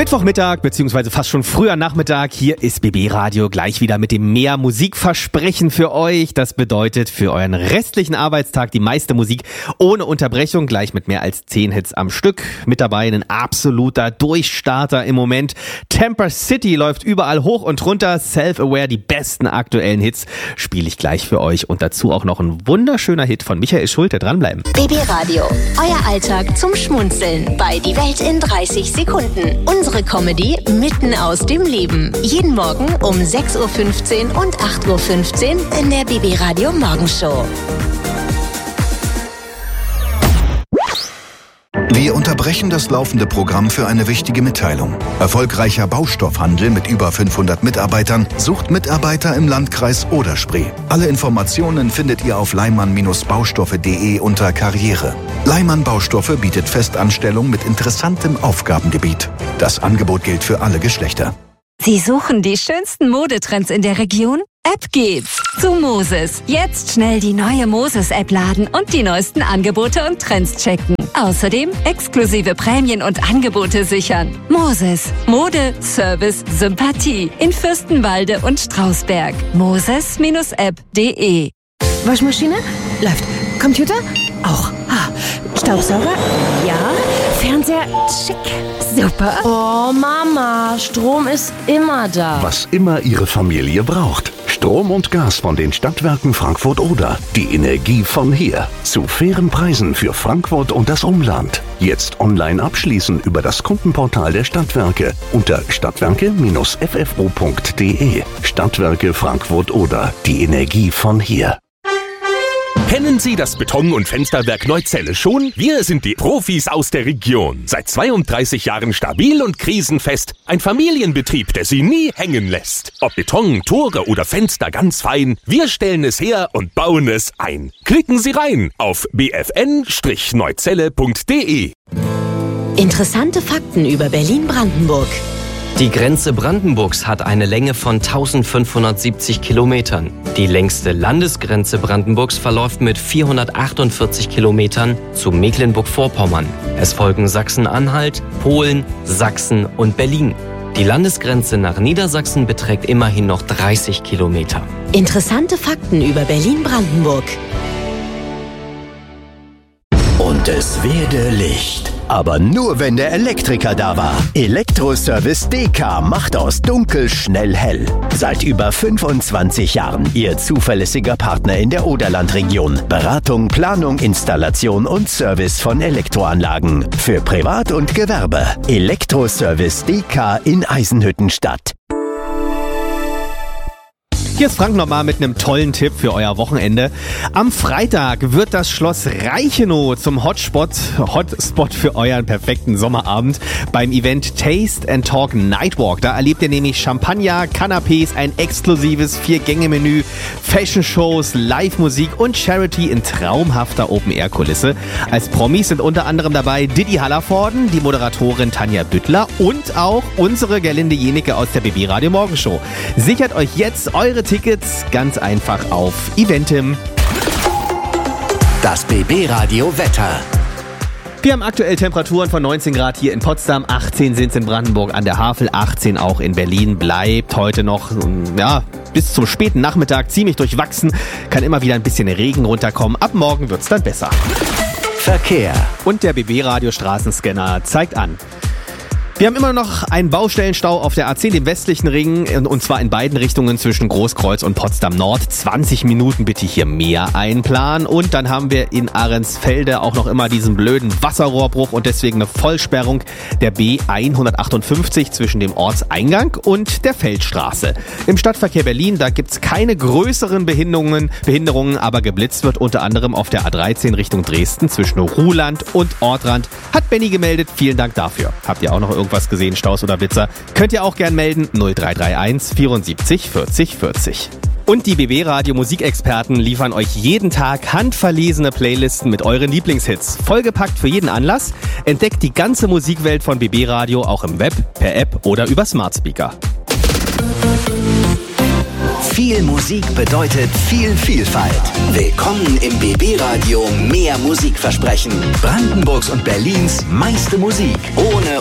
Mittwochmittag bzw. fast schon früher Nachmittag. Hier ist BB Radio gleich wieder mit dem mehr Musikversprechen für euch. Das bedeutet für euren restlichen Arbeitstag die meiste Musik ohne Unterbrechung, gleich mit mehr als 10 Hits am Stück. Mit dabei ein absoluter Durchstarter im Moment. Temper City läuft überall hoch und runter. Self-Aware, die besten aktuellen Hits spiele ich gleich für euch. Und dazu auch noch ein wunderschöner Hit von Michael Schulte. Dranbleiben. BB Radio, euer Alltag zum Schmunzeln bei Die Welt in 30 Sekunden. Unsere Comedy mitten aus dem Leben. Jeden Morgen um 6.15 Uhr und 8.15 Uhr in der BB Radio Morgenshow. Wir unterbrechen das laufende Programm für eine wichtige Mitteilung. Erfolgreicher Baustoffhandel mit über 500 Mitarbeitern sucht Mitarbeiter im Landkreis Oder-Spree. Alle Informationen findet ihr auf leimann-baustoffe.de unter Karriere. Leimann Baustoffe bietet Festanstellung mit interessantem Aufgabengebiet. Das Angebot gilt für alle Geschlechter. Sie suchen die schönsten Modetrends in der Region? Ab geht's zu Moses. Jetzt schnell die neue Moses-App laden und die neuesten Angebote und Trends checken. Außerdem exklusive Prämien und Angebote sichern. Moses. Mode, Service, Sympathie. In Fürstenwalde und Strausberg. Moses-app.de. Waschmaschine? Läuft. Computer? Auch. Staubsauger? Ja. Fernseher? Schick. Super. Oh, Mama, Strom ist immer da. Was immer Ihre Familie braucht. Strom und Gas von den Stadtwerken Frankfurt-Oder. Die Energie von hier. Zu fairen Preisen für Frankfurt und das Umland. Jetzt online abschließen über das Kundenportal der Stadtwerke unter stadtwerke-ffo.de. Stadtwerke Frankfurt-Oder. Die Energie von hier. Kennen Sie das Beton- und Fensterwerk Neuzelle schon? Wir sind die Profis aus der Region. Seit 32 Jahren stabil und krisenfest. Ein Familienbetrieb, der Sie nie hängen lässt. Ob Beton, Tore oder Fenster, ganz fein. Wir stellen es her und bauen es ein. Klicken Sie rein auf bfn-neuzelle.de. Interessante Fakten über Berlin-Brandenburg. Die Grenze Brandenburgs hat eine Länge von 1570 Kilometern. Die längste Landesgrenze Brandenburgs verläuft mit 448 Kilometern zu Mecklenburg-Vorpommern. Es folgen Sachsen-Anhalt, Polen, Sachsen und Berlin. Die Landesgrenze nach Niedersachsen beträgt immerhin noch 30 Kilometer. Interessante Fakten über Berlin-Brandenburg. Und es werde Licht. Aber nur, wenn der Elektriker da war. Elektroservice DK macht aus dunkel schnell hell. Seit über 25 Jahren Ihr zuverlässiger Partner in der Oderlandregion. Beratung, Planung, Installation und Service von Elektroanlagen. Für Privat und Gewerbe. Elektroservice DK in Eisenhüttenstadt. Hier ist Frank nochmal mit einem tollen Tipp für euer Wochenende. Am Freitag wird das Schloss Reichenau zum Hotspot für euren perfekten Sommerabend beim Event Taste and Talk Nightwalk. Da erlebt ihr nämlich Champagner, Canapés, ein exklusives 4-Gänge-Menü, Fashion-Shows, Live-Musik und Charity in traumhafter Open-Air-Kulisse. Als Promis sind unter anderem dabei Didi Hallervorden, die Moderatorin Tanja Büttler und auch unsere Gerlinde Jenecke aus der BB Radio Morgenshow. Sichert euch jetzt eure Tickets ganz einfach auf Eventim. Das BB Radio Wetter. Wir haben aktuell Temperaturen von 19 Grad hier in Potsdam, 18 sind es in Brandenburg an der Havel, 18 auch in Berlin. Bleibt heute noch, bis zum späten Nachmittag ziemlich durchwachsen. Kann immer wieder ein bisschen Regen runterkommen. Ab morgen wird's dann besser. Verkehr. Und der BB Radio Straßenscanner zeigt an. Wir haben immer noch einen Baustellenstau auf der A10, dem westlichen Ring, und zwar in beiden Richtungen zwischen Großkreuz und Potsdam Nord. 20 Minuten bitte hier mehr einplanen. Und dann haben wir in Ahrensfelde auch noch immer diesen blöden Wasserrohrbruch und deswegen eine Vollsperrung der B158 zwischen dem Ortseingang und der Feldstraße. Im Stadtverkehr Berlin, da gibt's keine größeren Behinderungen, aber geblitzt wird unter anderem auf der A13 Richtung Dresden zwischen Ruhland und Ortrand. Hat Benny gemeldet, vielen Dank dafür. Habt ihr auch noch irgendwas gesehen, Staus oder Blitzer? Könnt ihr auch gern melden, 0331 74 40 40. Und die BB Radio Musikexperten liefern euch jeden Tag handverlesene Playlisten mit euren Lieblingshits. Vollgepackt für jeden Anlass. Entdeckt die ganze Musikwelt von BB Radio auch im Web, per App oder über Smart Speaker. Viel Musik bedeutet viel Vielfalt. Willkommen im BB Radio Mehr Musikversprechen. Brandenburgs und Berlins meiste Musik. Ohne